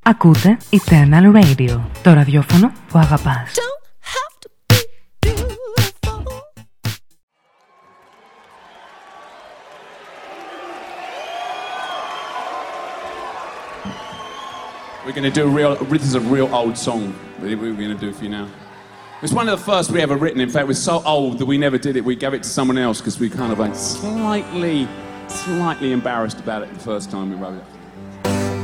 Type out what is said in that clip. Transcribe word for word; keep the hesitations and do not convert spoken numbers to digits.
Ακούτε Eternal Radio, το ραδιόφωνο που αγαπάς. We're going to do a real, this is a real old song that we're going to do for you now. It's one of the first we ever written. In fact, it was so old that we never did it. We gave it to someone else because we kind of like slightly, slightly embarrassed about it the first time we wrote it.